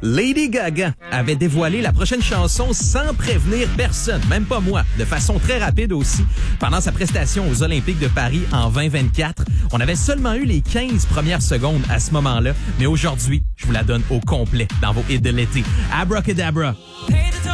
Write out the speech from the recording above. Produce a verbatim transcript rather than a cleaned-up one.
Lady Gaga avait dévoilé la prochaine chanson sans prévenir personne, même pas moi, de façon très rapide aussi. Pendant sa prestation aux Olympiques de Paris en vingt vingt-quatre, on avait seulement eu les quinze premières secondes à ce moment-là, mais aujourd'hui, je vous la donne au complet dans vos hits de l'été. Abracadabra. Hey, the